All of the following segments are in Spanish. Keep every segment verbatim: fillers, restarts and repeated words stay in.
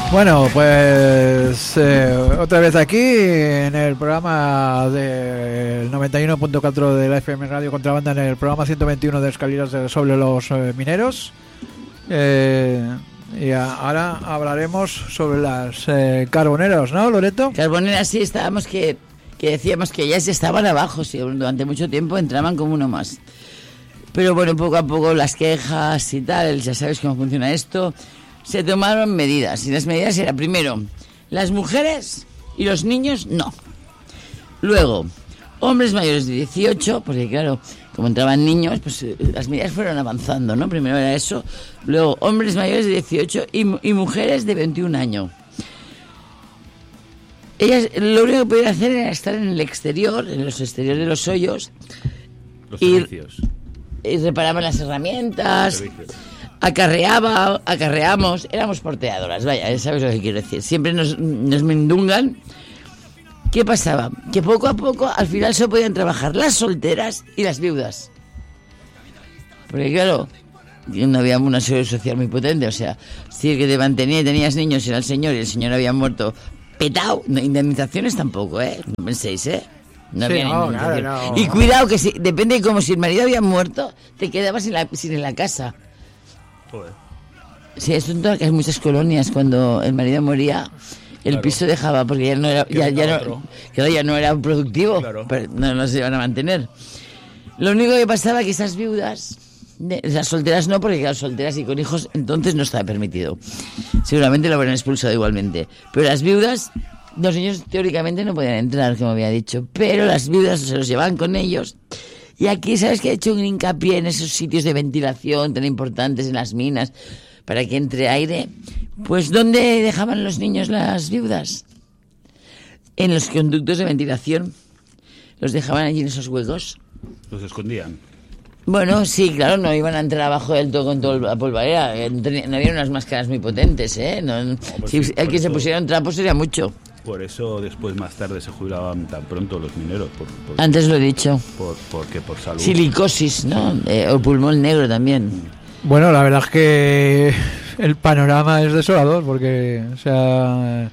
Bueno, pues eh, otra vez aquí en el programa del noventa y uno punto cuatro de la F M Radio Contrabanda, en el programa ciento veintiuno de Escaleras de, sobre los eh, mineros. Eh, y a, ahora hablaremos sobre las eh, carboneras, ¿no, Loreto? Carboneras, sí, estábamos que, que decíamos que ellas estaban abajo, sí, durante mucho tiempo entraban como uno más. Pero bueno, poco a poco las quejas y tal, ya sabes cómo funciona esto. Se tomaron medidas, y las medidas eran, primero, las mujeres y los niños, no. Luego, hombres mayores de dieciocho, porque claro, como entraban niños, pues las medidas fueron avanzando, ¿no? Primero era eso, luego hombres mayores de dieciocho y, y mujeres de veintiún años. Ellas lo único que podían hacer era estar en el exterior, en los exteriores de los hoyos, los y, servicios. Y reparaban las herramientas. Acarreaba, acarreamos, éramos porteadoras, vaya, ¿sabes lo que quiero decir? Siempre nos, nos mendungan. ¿Qué pasaba? Que poco a poco al final solo podían trabajar las solteras y las viudas. Porque claro, no había una seguridad social muy potente, o sea, si el que te mantenía y tenías niños era el señor y el señor había muerto petado, no, indemnizaciones tampoco, ¿eh? No penséis, ¿eh? No sí, había no, indemnización. claro, no. Y cuidado que si, depende de como si el marido había muerto, te quedabas sin, la, sin en la casa. Joder. Sí, es un que hay muchas colonias cuando el marido moría, el claro. piso dejaba porque ya no era, ya, ya no, claro, ya no era productivo, claro. Pero no, no se iban a mantener. Lo único que pasaba que esas viudas, de, las solteras no, porque claro, solteras y con hijos entonces no estaba permitido. Seguramente lo habrían expulsado igualmente. Pero las viudas, los niños teóricamente no podían entrar, como había dicho, pero las viudas se los llevaban con ellos. Y aquí, ¿sabes que he hecho un hincapié en esos sitios de ventilación tan importantes en las minas para que entre aire? Pues ¿dónde dejaban los niños las viudas? En los conductos de ventilación. Los dejaban allí en esos huecos. Los escondían. Bueno, sí, claro, no iban a entrar abajo del todo con toda la polvareda. No había unas máscaras muy potentes, ¿eh? No, no, pues si sí, el que eso... se pusieran trapos sería mucho. Por eso después, más tarde, se jubilaban tan pronto los mineros. Por, por, Antes lo he dicho. Por, porque por salud. Silicosis, ¿no? Eh, o pulmón negro también. Bueno, la verdad es que el panorama es desolador, porque, o sea,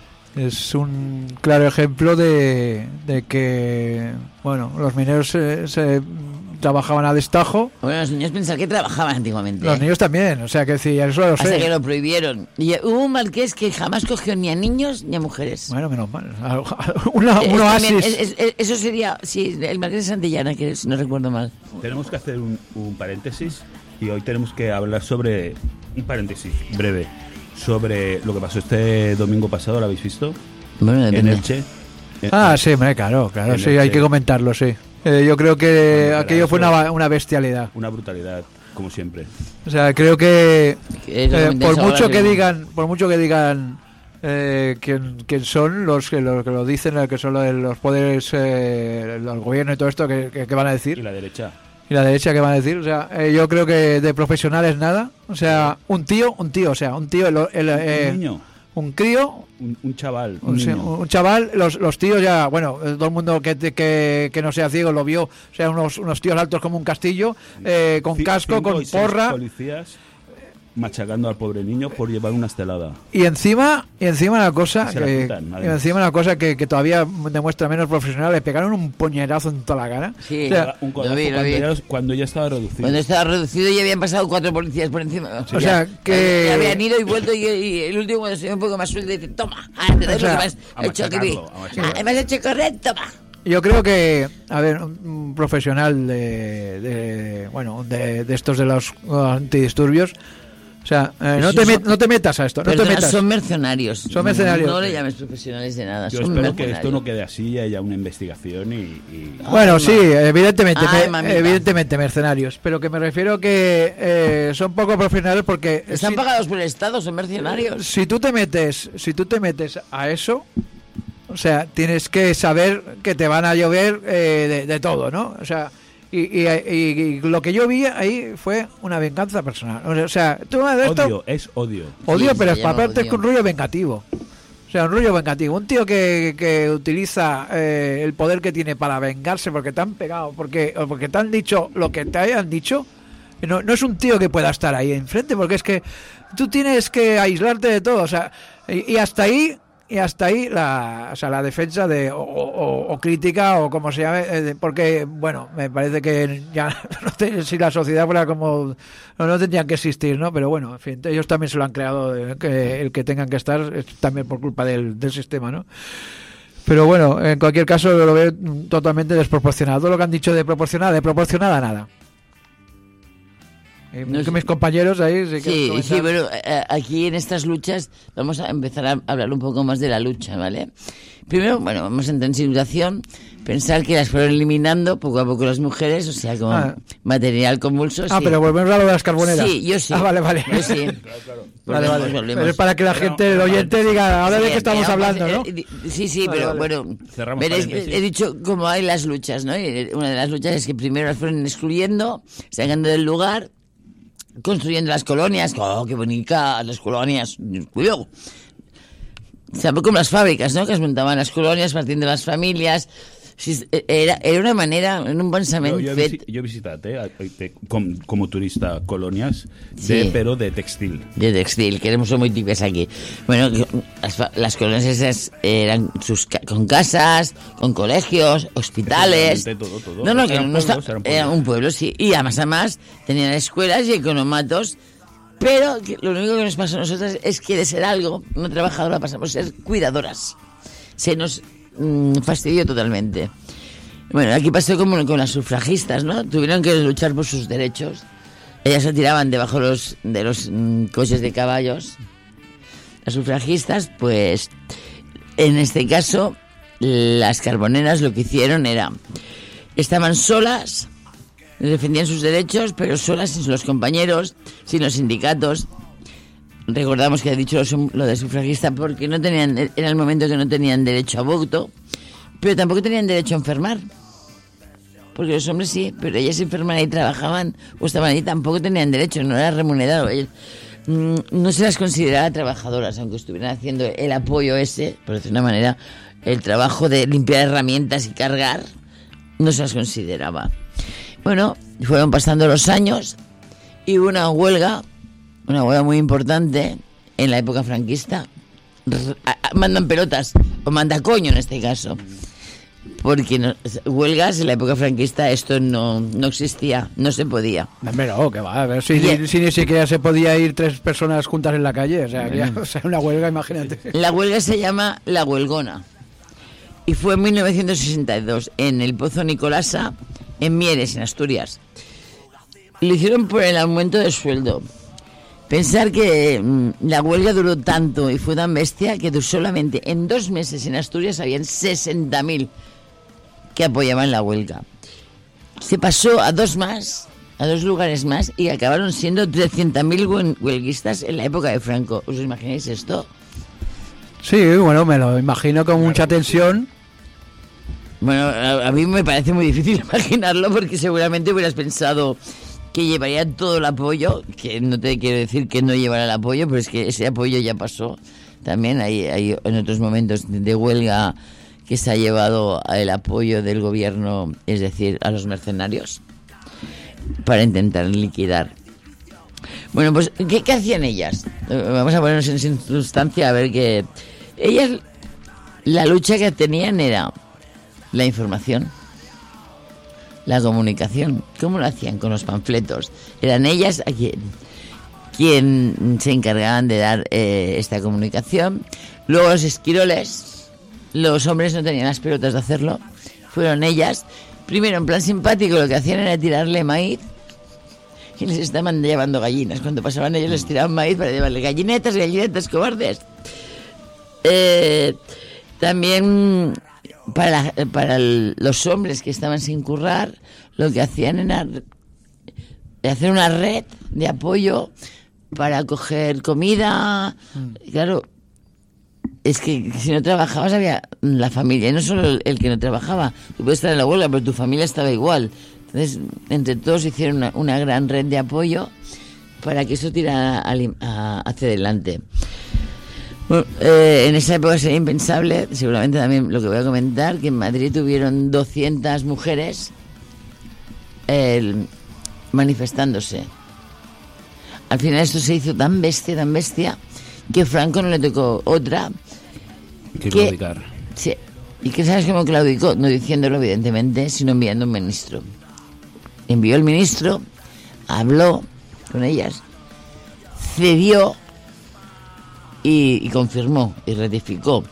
es un claro ejemplo de, de que, bueno, los mineros se, se trabajaban a destajo. Bueno, los niños pensaban que trabajaban antiguamente. Los niños también, o sea, que sí, eso lo sé. Hasta que lo prohibieron. Y hubo un marqués que jamás cogió ni a niños ni a mujeres. Bueno, menos mal. Una, un oasis. Es, es, es, eso sería, sí, el marqués de Santillana, que si no recuerdo mal. Tenemos que hacer un, un paréntesis y hoy tenemos que hablar sobre, un paréntesis breve, sobre lo que pasó este domingo pasado, ¿lo habéis visto? Bueno, en Elche. Ah, sí, claro, claro, sí, hay que comentarlo, sí. Eh, yo creo que bueno, aquello fue una, una bestialidad. Una brutalidad, como siempre. O sea, creo que eh, por mucho que digan, por mucho que digan eh, quién, quién son los que lo, que lo dicen, que son los, los poderes, eh, el gobierno y todo esto, que, que, que van a decir. Y la derecha. Y la derecha, que van a decir. O sea, eh, yo creo que de profesionales nada. O sea, un tío, un tío, o sea, un tío, el, el, eh, un niño. Un crío, un, un chaval, un, un, niño. un chaval, los, los tíos ya, bueno, todo el mundo que, que, que no sea ciego lo vio, o sea, unos, unos tíos altos como un castillo, eh, con C- casco, con porra. Policías machacando al pobre niño por llevar una estelada. Y encima, y encima una cosa que, quitan, y encima una cosa que, que todavía demuestra menos profesional, le pegaron un puñetazo en toda la cara. Sí, o sea, un codazo lo vi, lo cuando, vi. Ya, cuando ya estaba reducido. Cuando estaba reducido ya habían pasado cuatro policías por encima. O sea, ya, que... ya habían ido y vuelto y, y el último cuando se ve un poco más suelto dice, toma, ahora te doy o sea, lo que me has hecho que me has hecho correr, toma. Yo creo que, a ver, un profesional de, de bueno, de, de estos de los antidisturbios, o sea, eh, no, te met, no te metas a esto, no Perdona, te metas. Son mercenarios. Son mercenarios. No, no le llames profesionales de nada. Yo son espero que esto no quede así y haya una investigación y... y... Bueno, Ay, sí, evidentemente, Ay, me, evidentemente mercenarios, pero que me refiero que eh, son poco profesionales porque... Están si, pagados por el Estado, son mercenarios. Si tú te metes, si tú te metes a eso, o sea, tienes que saber que te van a llover eh, de, de todo, ¿no? O sea... Y, y, y, y lo que yo vi ahí fue una venganza personal. O sea, tú de esto, odio, es odio. Odio, sí, pero es para odio. es un rollo vengativo. O sea, un rollo vengativo. Un tío que, que utiliza eh, el poder que tiene para vengarse porque te han pegado, porque, porque te han dicho lo que te hayan dicho. No, no es un tío que pueda estar ahí enfrente, porque es que tú tienes que aislarte de todo, o sea, y, y hasta ahí y hasta ahí la, o sea, la defensa de o, o, o crítica o como se llame, eh, porque bueno, me parece que ya no te, si la sociedad fuera como no, no tendrían que existir, ¿no? Pero bueno, en fin, ellos también se lo han creado, eh, que el que tengan que estar es también por culpa del, del sistema, ¿no? Pero bueno, en cualquier caso lo veo totalmente desproporcionado. Todo lo que han dicho de proporcionada, de proporcionada nada. Eh, No que sé. mis compañeros ahí sí, Sí, que sí, pero eh, aquí en estas luchas vamos a empezar a hablar un poco más de la lucha, ¿vale? Primero, bueno, vamos a entrar en situación, pensar que las fueron eliminando poco a poco las mujeres, o sea, como Ah. material convulso. Ah, sí. pero volvemos a lo de las carboneras. Sí, yo sí. Ah, vale, vale. Yo sí. Vale, vale. Volvemos, volvemos. Pero es para que la gente, el oyente, diga, ahora de Sí, qué estamos pero, hablando, eh, ¿no? eh, Sí, sí, Vale, pero vale. bueno, Cerramos veréis, paréntesis. he dicho cómo hay las luchas, ¿no? Y una de las luchas es que primero las fueron excluyendo, sacando del lugar, construyendo las colonias. ¡Oh, qué bonitas las colonias! Cuidado. Tampoco como las fábricas, ¿no? Que se montaban las colonias partiendo de las familias. Sí, era, era una manera, en un pensament Jo, jo, he, fet visi- jo he visitat, eh, eh, com, como turista, colònies, Sí. de, pero de textil. de textil, que éramos muy típicos aquí. Bueno, las, fa- las colonias esas eran sus ca- con casas, con colegios, hospitales. Efectivamente, todo, todo. No, no, que Eran no está- pueblos, eran era pueblos. un pueblo, sí. Y además, además, tenían escuelas y economatos. Pero que lo único que nos pasó a nosotras es que de ser algo, una trabajadora, pasamos a ser cuidadoras. Se nos mm, fastidió totalmente. Bueno, aquí pasó como con las sufragistas, ¿no? Tuvieron que luchar por sus derechos. Ellas se tiraban debajo los, de los mm, coches de caballos. Las sufragistas, pues, en este caso, las carboneras lo que hicieron era, estaban solas, defendían sus derechos, pero solas sin los compañeros, sin los sindicatos. Recordamos que he dicho lo, lo de sufragista porque no tenían, era el momento que no tenían derecho a voto, pero tampoco tenían derecho a enfermar. Porque los hombres sí, pero ellas se enfermaban y trabajaban o estaban ahí, tampoco tenían derecho, no era remunerado. Ellos, mm, no se las consideraba trabajadoras, aunque estuvieran haciendo el apoyo ese, por decir una manera, el trabajo de limpiar herramientas y cargar, no se las consideraba. Bueno, fueron pasando los años y hubo una huelga, una huelga muy importante en la época franquista. R- a- a- mandan pelotas, o manda coño en este caso. Porque no- huelgas en la época franquista esto no, no existía, no se podía. Hombre, no, que va, a ver si, Bien. ni, si ni siquiera se podía ir tres personas juntas en la calle, o sea, que ya- o sea, una huelga, imagínate. La huelga se llama La Huelgona y fue en mil novecientos sesenta y dos en el Pozo Nicolasa, en Mieres, en Asturias. Lo hicieron por el aumento del sueldo. Pensar que mm, la huelga duró tanto y fue tan bestia que solamente en dos meses en Asturias habían sesenta mil que apoyaban la huelga. Se pasó a dos más, a dos lugares más, y acabaron siendo trescientos mil huelguistas en la época de Franco. ¿Os imagináis esto? Sí, bueno, me lo imagino con mucha tensión. Bueno, a, a mí me parece muy difícil imaginarlo porque seguramente hubieras pensado que llevaría todo el apoyo, que no te quiero decir que no llevará el apoyo, pero es que ese apoyo ya pasó. También hay, hay en otros momentos de huelga que se ha llevado el apoyo del gobierno, es decir, a los mercenarios, para intentar liquidar. Bueno, pues, ¿qué, qué hacían ellas? Eh, Vamos a ponernos en circunstancia a ver que... Ellas, la lucha que tenían era la información, la comunicación. ¿Cómo lo hacían? Con los panfletos. Eran ellas a quien, quien se encargaban de dar eh, esta comunicación. Luego los esquiroles, los hombres no tenían las pelotas de hacerlo, fueron ellas. Primero, en plan simpático, lo que hacían era tirarle maíz y les estaban llevando gallinas. Cuando pasaban ellos les tiraban maíz para llevarle gallinetas, gallinetas, cobardes. Eh, también para, para el- los hombres que estaban sin currar, lo que hacían era hacer una red de apoyo para coger comida. Claro, es que si no trabajabas había la familia, y no solo el, el que no trabajaba. Tú puedes estar en la huelga, pero tu familia estaba igual. Entonces, entre todos hicieron una, una gran red de apoyo para que eso tirara a- a- hacia adelante. Bueno, eh, en esa época sería impensable, seguramente también lo que voy a comentar, que en Madrid tuvieron doscientas mujeres el- manifestándose. Al final esto se hizo tan bestia, tan bestia, que Franco no le tocó otra Que que- claudicar. Sí. ¿Y qué sabes cómo claudicó? No diciéndolo, evidentemente, sino enviando un ministro. Envió el ministro, habló con ellas, cedió y, y confirmó y ratificó.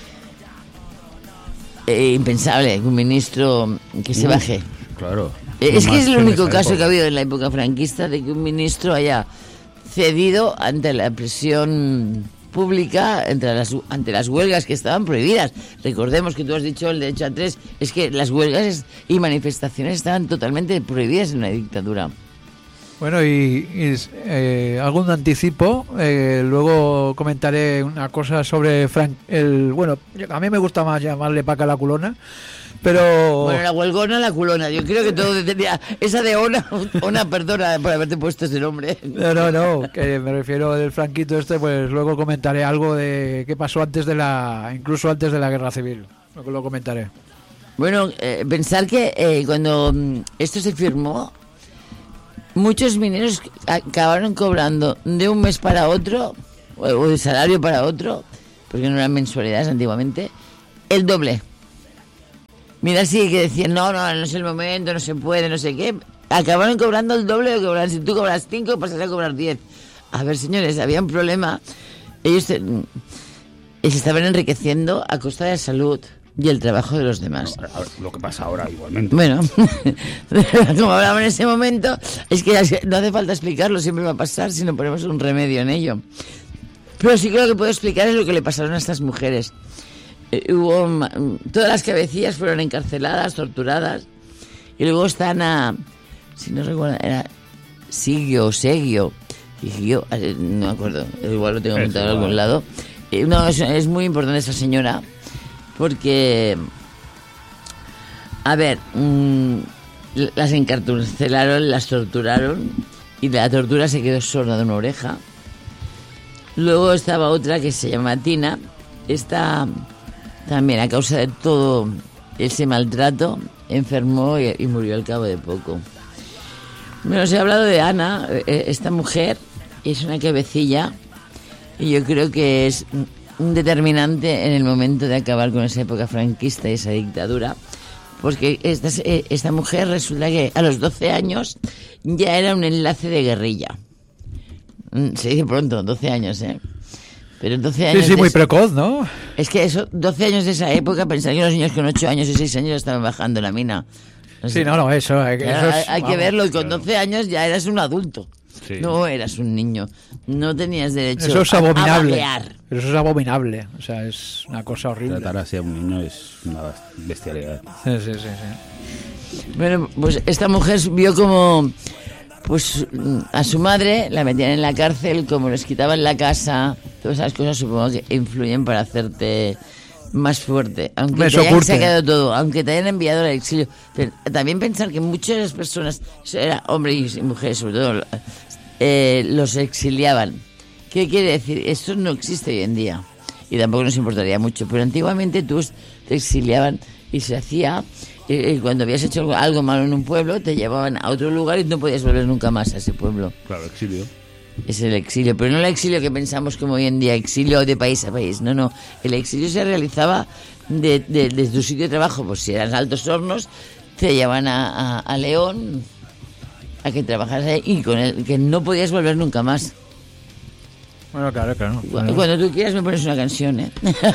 Eh, impensable que un ministro que se Uy, baje. Claro. Eh, Es que es el Más en único esa caso que época. ha habido en la época franquista de que un ministro haya cedido ante la presión pública entre las, ante las huelgas que estaban prohibidas. Recordemos que tú has dicho el derecho a tres, es que las huelgas es- y manifestaciones estaban totalmente prohibidas en una dictadura. Bueno, y, y, eh, algún anticipo. Eh, luego comentaré una cosa sobre Frank. El, bueno, a mí me gusta más llamarle Paca la culona, pero Bueno, la huelgona, la culona. Yo creo que todo tenía... Esa de Ona, Ona, perdona por haberte puesto ese nombre. no, no, no, que me refiero del franquito este. Pues luego comentaré algo de qué pasó antes de la, incluso antes de la guerra civil. Lo, lo comentaré. Bueno, eh, pensar que eh, cuando mm, esto se firmó, muchos mineros acabaron cobrando de un mes para otro, o, o de salario para otro, porque no eran mensualidades antiguamente, el doble. Mira, sí que decían, no, no, no es el momento, no se puede, no sé qué. Acabaron cobrando el doble de lo que cobraban. Si tú cobras cinco, pasas a cobrar diez. A ver, señores, había un problema. Ellos se, se estaban enriqueciendo a costa de la salud y el trabajo de los demás. No, ahora- lo que pasa ahora igualmente. Bueno, como hablaba en ese momento, es que no hace falta explicarlo, siempre va a pasar si no ponemos un remedio en ello. Pero sí que lo que puedo explicar es lo que le pasaron a estas mujeres. Eh, hubo ma- todas las cabecillas fueron encarceladas, torturadas, y luego están a, si no recuerdo, era Sigio o Segio, Sigio, eh, no me acuerdo, igual lo tengo Es apuntado en igual. algún lado. Eh, no, es, es muy importante esa señora, porque, a ver, mm, las encarcelaron, las torturaron, y la tortura se quedó sorda de una oreja. Luego estaba otra que se llama Tina. Esta también, a causa de todo ese maltrato, enfermó y, y murió al cabo de poco. Bueno, os he hablado de Ana. eh, Esta mujer es una cabecilla y yo creo que es un determinante en el momento de acabar con esa época franquista y esa dictadura. Porque esta, eh, esta mujer resulta que a los doce años ya era un enlace de guerrilla. Mm, Se dice pronto, doce años, ¿eh? Pero doce Sí, años... sí, de muy es- precoz, ¿no? Es que eso, doce años de esa época, pensar que los niños con ocho años y seis años estaban bajando la mina. O sea, Sí, no, no, eso. eh, Claro, eso es- hay, hay que vamos. verlo, y con claro. doce años ya eras un adulto. Sí. No eras un niño. No tenías derecho Eso es a- a abominable. vaguear. Eso es abominable. O sea, es una cosa horrible. Tratar así a un niño es una bestialidad. Sí, sí, sí, sí. Bueno, pues esta mujer vio como pues a su madre la metían en la cárcel, como les quitaban la casa, todas esas cosas supongo que influyen para hacerte más fuerte, aunque Me te hayan soporte. sacado todo, aunque te hayan enviado al exilio. Pero también pensar que muchas de las personas, eso era hombres y mujeres sobre todo, eh, los exiliaban. ¿Qué quiere decir? Esto no existe hoy en día y tampoco nos importaría mucho, pero antiguamente tú te exiliaban y se hacía, eh, cuando habías hecho algo, algo malo en un pueblo, te llevaban a otro lugar y no podías volver nunca más a ese pueblo. Claro, exilio. Es el exilio, pero no el exilio que pensamos como hoy en día, exilio de país a país. No, no. El exilio se realizaba de, de, desde tu sitio de trabajo. Pues si eran Altos Hornos, te llevaban a, a, a León a que trabajaras ahí y con el que no podías volver nunca más. Bueno, claro, claro. Cu- Cuando tú quieras me pones una canción, ¿eh?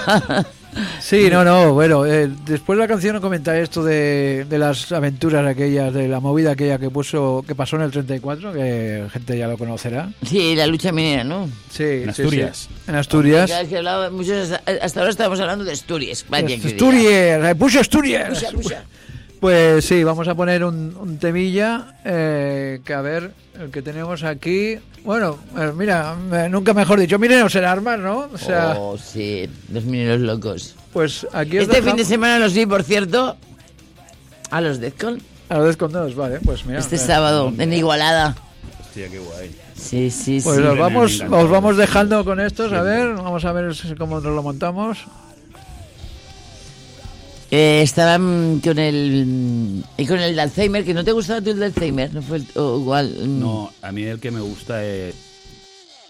Sí, no, no, bueno, eh, después la canción comenta esto de, de las aventuras aquellas, de la movida aquella que puso, que pasó en el treinta y cuatro, que la gente ya lo conocerá. Sí, la lucha minera, ¿no? Sí, En sí, Asturias. sí. En Asturias. Cada vez que hablaba, muchos, hasta, hasta ahora estábamos hablando de Asturias. Vaya que diga. Asturias, eh, puxa Asturias. Puxa, puxa. Pues sí, vamos a poner un, un temilla eh, que a ver, el que tenemos aquí. Bueno, eh, mira, eh, nunca mejor dicho, miren, en armas, ¿no? O sea, Oh, sí, los mineros locos. pues aquí os Este fin dejamos- de semana los vi, por cierto, a los Defcon. A los descontados, vale, pues mira. Este eh, sábado, en Igualada. Hostia, qué guay. Sí, sí, Pues sí. os me vamos, encanta. os vamos dejando con estos, a ver, vamos a ver si- cómo nos lo montamos. Eh, estaban con el y con el de Alzheimer, que no te gustaba tú el de Alzheimer, no fue el, o igual. mm. No, a mí el que me gusta es